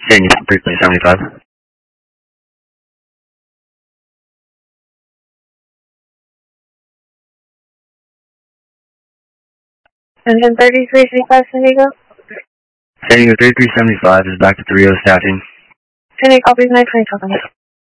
Sending you 3.75. Engine 3335 San Diego. Sending you 3375 is back to 30 staffing. Can I copy 920 company?